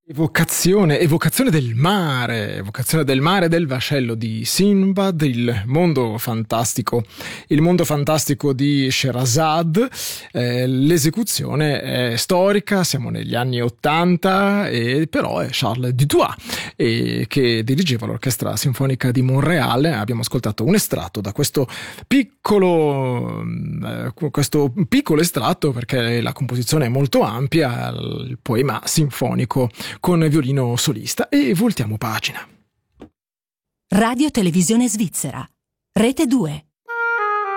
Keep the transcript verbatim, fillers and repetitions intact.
Evocazione, evocazione del mare, evocazione del mare del vascello di Sinbad, il mondo fantastico, il mondo fantastico di Sherazad. Eh, l'esecuzione è storica, siamo negli anni ottanta, e però è Charles Dutoit e che dirigeva l'Orchestra Sinfonica di Montréal. Abbiamo ascoltato un estratto da questo piccolo, eh, questo piccolo estratto, perché la composizione è molto ampia, il poema sinfonico con violino solista, e voltiamo pagina. Radio Televisione Svizzera, Rete due.